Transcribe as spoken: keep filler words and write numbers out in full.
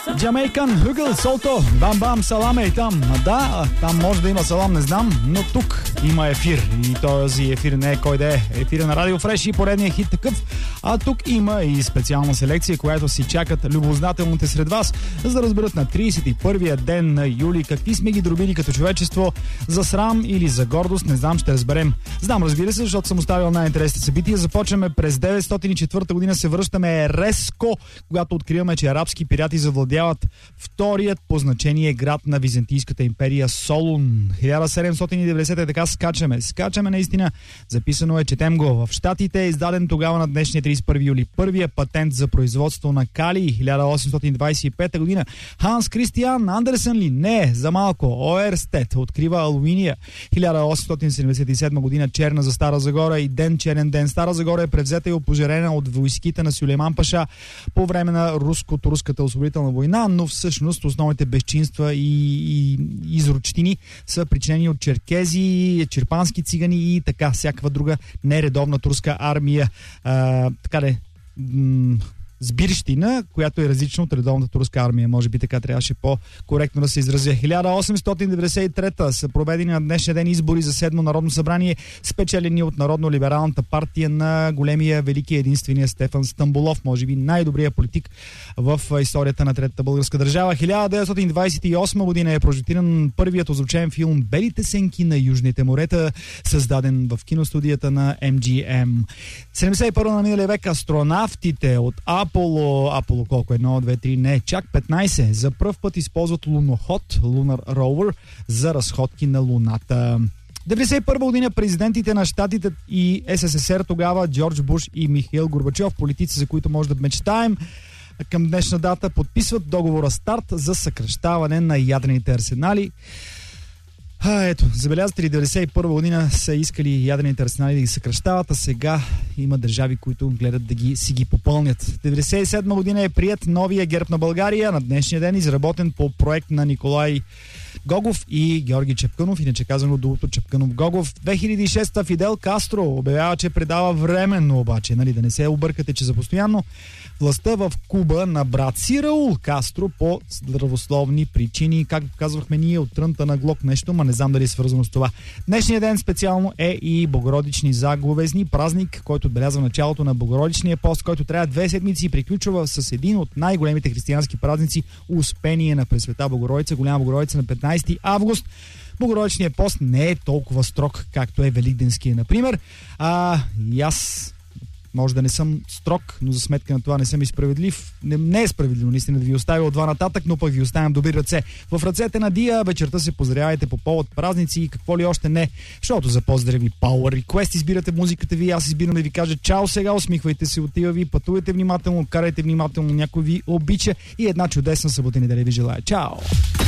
Jamaican Hugel, Солто, бам бам, салам е и там. Да, там може да има салам, не знам, но тук има ефир. И този ефир не е кой да е. Ефир на Радио Фреш и поредния хит такъв. А тук има и специална селекция, която си чакат любознателните сред вас, за да разберат на тридесет и първия ден на юли какви сме ги дробили като човечество. За срам или за гордост, не знам, ще разберем. Знам, разбира се, защото съм оставил най-интересните събития. Започваме през деветстотин и четвърта година, се връщаме резко, когато откриваме, че арабски пирати завладяват вторият по значение град на Византийската империя Солун. хиляда седемстотин и деветдесета, така скачаме. Скачаме наистина. Записано е, четем го. В Щатите е издаден тогава на днешния тридесет и първи юли първия патент за производство на калий. хиляда осемстотин двадесет и пета година Ханс Кристиан Андерсен ли? Не, за малко. Оерстед открива алуминия. хиляда осемстотин седемдесет и седма година черна за Стара Загора и ден черен ден. Стара Загора е превзета и опожарена от войските на Сюлейман Паша по време на руско-турската освободителна война, но всъщност основните безчинства и, и изручтини са причинени от черкези, черпански цигани и така всякаква друга нередовна турска армия. А, така де, м- сбирщина, която е различна от редовната турска армия. Може би така трябваше по-коректно да се изразя. хиляда осемстотин деветдесет и трета са проведени на днешния ден избори за седмо народно събрание, спечелени от Народно-либералната партия на големия, великия, единствения Стефан Стамболов, може би най-добрият политик в историята на Третата българска държава. хиляда деветстотин двадесет и осма година е прожектиран първият озвучен филм Белите сенки на Южните морета, създаден в киностудията на Ем Джи Ем. седемдесет и първа на миналия век астронавтите от Аполо, Аполо колко? едно, две, три, не, чак петнадесет. За пръв път използват луноход, Lunar Rover, за разходки на Луната. деветдесет и първа година президентите на Щатите и Ес Ес Ес Ер тогава, Джордж Буш и Михаил Горбачов, политици, за които може да мечтаем, към днешна дата подписват договора старт за съкращаване на ядрените арсенали. А, ето, забелязате ли, деветдесет и първа година са искали ядрените арсенали да ги съкращават, а сега има държави, които гледат да ги, си ги попълнят. деветдесет и седма година е прият новия герб на България, на днешния ден изработен по проект на Николай Гогов и Георги Чепкънов, иначе казано Дулото Чепкънов-Гогов. две хиляди и шеста Фидел Кастро обявява, че предава временно, обаче, нали, да не се объркате, че за постоянно, властта в Куба на брат си Раул Кастро по здравословни причини. Как казвахме ние, от трънта на Глок нещо, ма не знам дали е свързано с това. Днешния ден специално е и Богородични заговезни празник, който отбелязва началото на Богородичния пост, който трябва две седмици и приключва с един от най-големите християнски празници – Успение на Пресвета Богородица, Голяма Богородица на петнадесети август. Богородичният пост не е толкова строг, както е Великденския, например. А, и аз може да не съм строг, но за сметка на това не съм и справедлив. Не, не е справедливо, наистина, да ви оставя от два нататък, но пък ви оставям добри ръце. В ръцете на Дия вечерта се поздравяйте по повод празници и какво ли още не. Защото за поздрави Power Request избирате музиката ви, аз избирам да ви кажа чао сега, усмихвайте се, отива ви, пътувайте внимателно, карайте внимателно, някой ви обича и една чудесна събота неделя ви желая. Чао!